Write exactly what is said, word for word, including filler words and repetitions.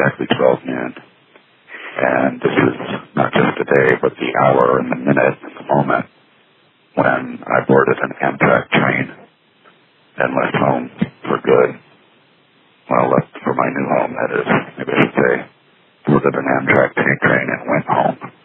exactly twelve noon. And this is not just the day, but the hour and the minute and the moment when I boarded an Amtrak train and left home for good. Well, left for my new home, that is. Maybe I should say boarded an Amtrak train and went home.